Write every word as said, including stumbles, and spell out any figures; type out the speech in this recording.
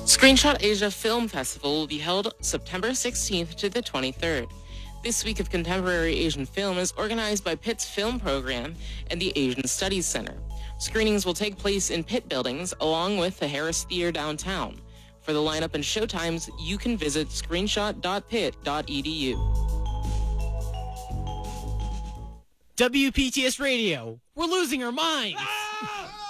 Screenshot Asia Film Festival will be held September sixteenth to the twenty-third. This week of contemporary Asian film is organized by Pitt's film program and the Asian Studies Center. Screenings will take place in Pitt buildings along with the Harris Theater downtown. For the lineup and showtimes, you can visit screenshot dot pitt dot e d u. W P T S Radio, we're losing our minds! Ah!